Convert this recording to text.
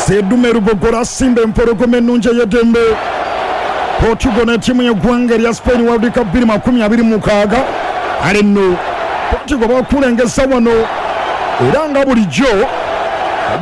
Sedume Rubogora Simbe Mporogome Nunje Yedembe Portugal ne timu y'eggwanga erya Spain World Cup 2026 ali nno Portugal bakulengesa wano era nga bulijjo